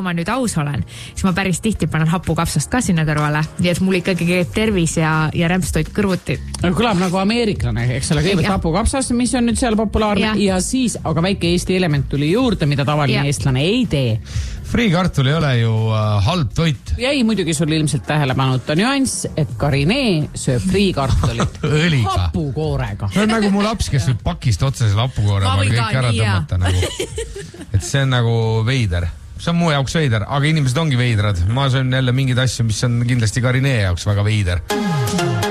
kui ma nüüd aus olen, siis ma päris tihti panen hapukapsast ka sinna kõrvale, nii et mul ikkagi käib tervis ja rämpstoit kõrvuti. Kõlab nagu ameeriklane, eks ole, kõigepealt hapukapsas, mis on nüüd seal populaarne ja siis, aga väike Eesti element tuli juurde, mida tavaline eestlane ei tee. Friikartul ei ole ju halb toit. Jäi muidugi sul ilmselt tähelepanuta nüanss, et Karine sööb friikartulit hapukoorega. See on nagu mu laps, kes võib pakist otsa selle hapukoore kõik ära tõmmata. Nagu. Et see on nagu veider. See on mu jaoks veider, aga inimesed ongi veidrad. Ma söön jälle mingeid asju, mis on kindlasti Karine jaoks väga veider.